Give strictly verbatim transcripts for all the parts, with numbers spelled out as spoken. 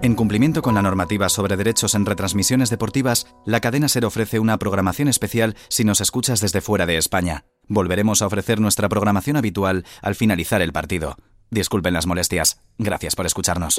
En cumplimiento con la normativa sobre derechos en retransmisiones deportivas, la cadena SER ofrece una programación especial si nos escuchas desde fuera de España. Volveremos a ofrecer nuestra programación habitual al finalizar el partido. Disculpen las molestias. Gracias por escucharnos.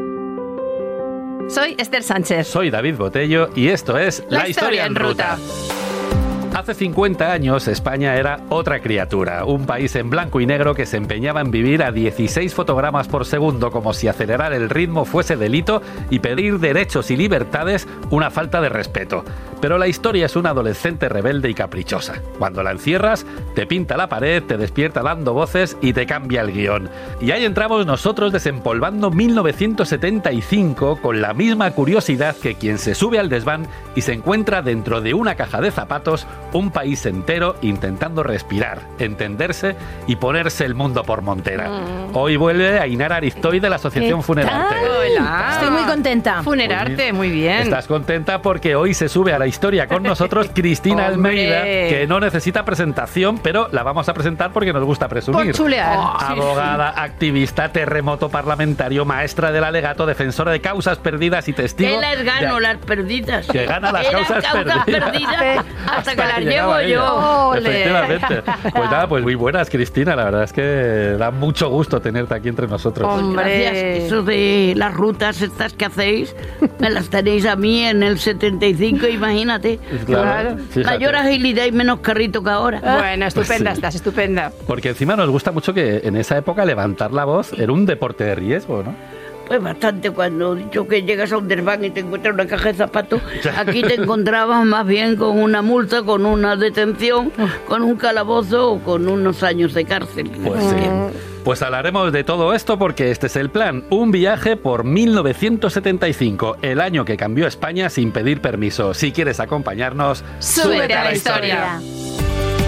Soy Esther Sánchez. Soy David Botello y esto es La, La Historia en Ruta. Hace cincuenta años España era otra criatura, un país en blanco y negro que se empeñaba en vivir a dieciséis fotogramas por segundo, como si acelerar el ritmo fuese delito y pedir derechos y libertades una falta de respeto. Pero la historia es una adolescente rebelde y caprichosa. Cuando la encierras, te pinta la pared, te despierta dando voces y te cambia el guión. Y ahí entramos nosotros desempolvando mil novecientos setenta y cinco con la misma curiosidad que quien se sube al desván y se encuentra dentro de una caja de zapatos un país entero intentando respirar, entenderse y ponerse el mundo por montera. Mm. Hoy vuelve Ainara Aristoy de la Asociación Funerarte. Hola. Estoy muy contenta. Funerarte, muy bien. Estás contenta porque hoy se sube a la historia con nosotros Cristina Almeida, que no necesita presentación, pero la vamos a presentar porque nos gusta presumir. Por chulear. Oh, abogada, sí, sí. activista, terremoto parlamentario, maestra del alegato, defensora de causas perdidas y testigo. ¿Qué las gano, de... las perdidas? Que gana las causas, causas perdidas, perdidas hasta que las llevo yo. Efectivamente. Pues nada, pues muy buenas, Cristina. La verdad es que da mucho gusto tenerte aquí entre nosotros. Hombre, gracias. Eso de las rutas estas que hacéis, me las tenéis a mí en el setenta y cinco, imagínate. Claro. Mayor agilidad y menos carrito que ahora. Bueno, estupenda, pues sí. Estás estupenda. Porque encima nos gusta mucho que en esa época levantar la voz era un deporte de riesgo, ¿no? Pues bastante, cuando he dicho que llegas a un desván y te encuentras una caja de zapatos, aquí te encontrabas más bien con una multa, con una detención, con un calabozo o con unos años de cárcel. Pues sí. Pues hablaremos de todo esto porque este es el plan. Un viaje por mil novecientos setenta y cinco, el año que cambió España sin pedir permiso. Si quieres acompañarnos, ¡súbete a la historia!